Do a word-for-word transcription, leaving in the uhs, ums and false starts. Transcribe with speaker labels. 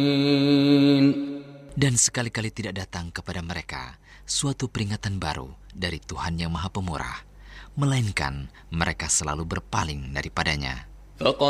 Speaker 1: Dan sekali-kali tidak datang kepada mereka suatu peringatan baru dari Tuhan yang Maha Pemurah, melainkan mereka selalu berpaling daripadanya.